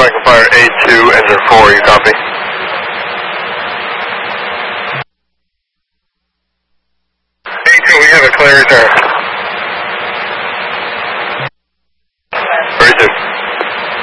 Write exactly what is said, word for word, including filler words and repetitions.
Franklin Fire A two, engine four, you copy? A two, we have a clear return.